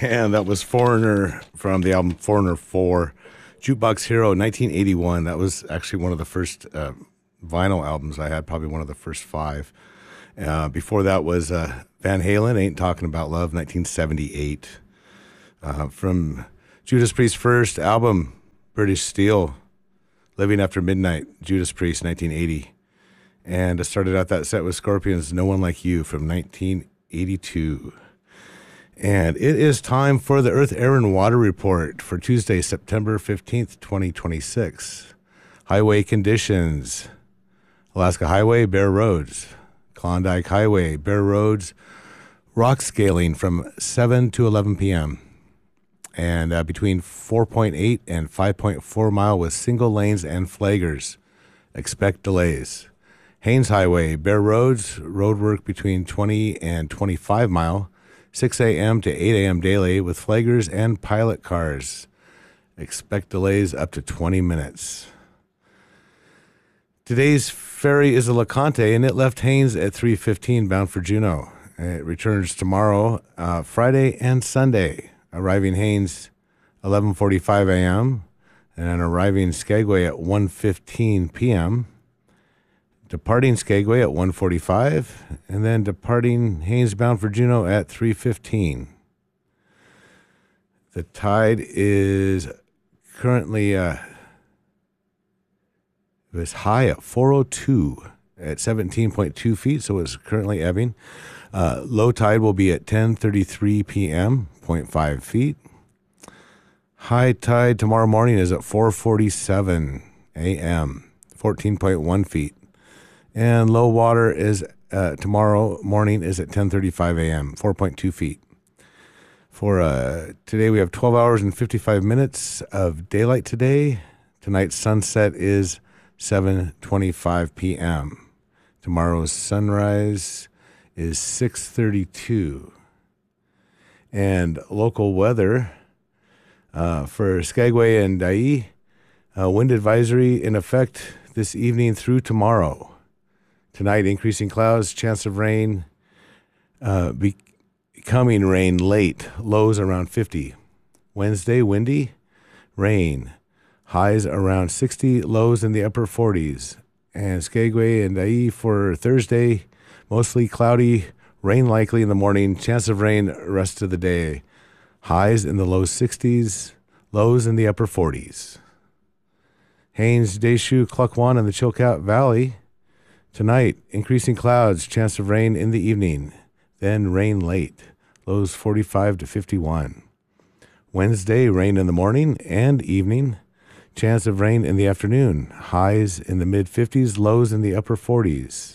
And that was Foreigner from the album Foreigner 4. Jukebox Hero, 1981. That was actually one of the first vinyl albums I had, probably one of the first five. Before that was Van Halen, Ain't Talking About Love, 1978. From Judas Priest's first album, British Steel, Living After Midnight, Judas Priest, 1980. And I started out that set with Scorpions, No One Like You, from 1982. And it is time for the Earth, Air, and Water Report for Tuesday, September 15th, 2026. Highway conditions. Alaska Highway, bare roads. Klondike Highway, bare roads. Rock scaling from 7 to 11 p.m. And between 4.8 and 5.4 mile with single lanes and flaggers. Expect delays. Haines Highway, bare roads. Road work between 20 and 25 mile. 6 a.m. to 8 a.m. daily with flaggers and pilot cars. Expect delays up to 20 minutes. Today's ferry is a LeConte, and it left Haines at 3:15 bound for Juneau. It returns tomorrow, Friday and Sunday, arriving Haines 11:45 a.m. and arriving Skagway at 1:15 p.m., departing Skagway at 1:45, and then departing Haines bound for Juneau at 3:15. The tide is currently it was high at 4:02 at 17.2 feet, so it's currently ebbing. Low tide will be at 10:33 p.m., 0.5 feet. High tide tomorrow morning is at 4:47 a.m., 14.1 feet. And low water is tomorrow morning is at 10:35 a.m., 4.2 feet. For today, we have 12 hours and 55 minutes of daylight today. Tonight's sunset is 7:25 p.m. Tomorrow's sunrise is 6:32. And local weather for Skagway and Dyea, wind advisory in effect this evening through tomorrow. Tonight, increasing clouds, chance of rain, becoming rain late, lows around 50. Wednesday, windy, rain, highs around 60, lows in the upper 40s. And Skagway and Dyea for Thursday, mostly cloudy, rain likely in the morning, chance of rain rest of the day. Highs in the low 60s, lows in the upper 40s. Haines, Deschutes, Klukwan, and the Chilkat Valley. Tonight, increasing clouds, chance of rain in the evening, then rain late, lows 45 to 51. Wednesday, rain in the morning and evening, chance of rain in the afternoon, highs in the mid-50s, lows in the upper 40s.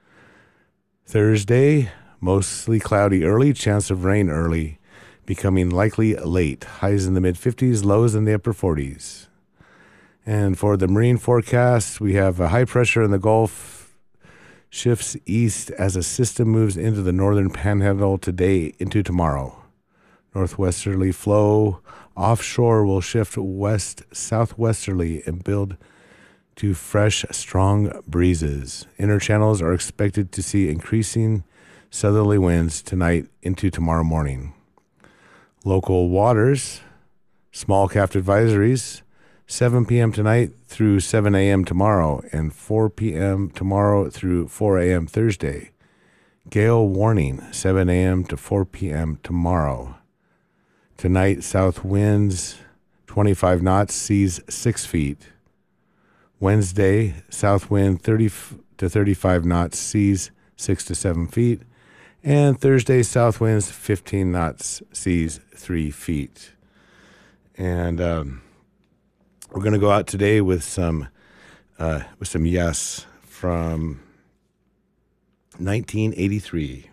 Thursday, mostly cloudy early, chance of rain early, becoming likely late, highs in the mid-50s, lows in the upper 40s. And for the marine forecast, we have a high pressure in the Gulf, shifts east as a system moves into the northern panhandle today into tomorrow. Northwesterly flow offshore will shift west-southwesterly and build to fresh, strong breezes. Inner channels are expected to see increasing southerly winds tonight into tomorrow morning. Local waters, small craft advisories, 7 p.m. tonight through 7 a.m. tomorrow, and 4 p.m. tomorrow through 4 a.m. Thursday. Gale warning, 7 a.m. to 4 p.m. tomorrow. Tonight, south winds, 25 knots, seas 6 feet. Wednesday, south wind, 30 to 35 knots, seas 6 to 7 feet. And Thursday, south winds, 15 knots, seas 3 feet. And we're going to go out today with some Yes from 1983.